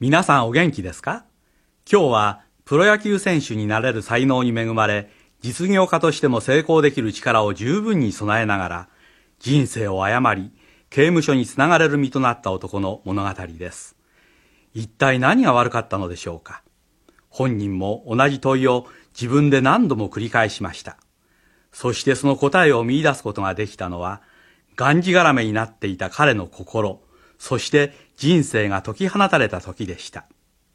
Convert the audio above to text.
皆さんお元気ですか？今日はプロ野球選手になれる才能に恵まれ、実業家としても成功できる力を十分に備えながら、人生を誤り、刑務所につながれる身となった男の物語です。一体何が悪かったのでしょうか。本人も同じ問いを自分で何度も繰り返しました。そしてその答えを見出すことができたのは、がんじがらめになっていた彼の心、そして人生が解き放たれた時でした。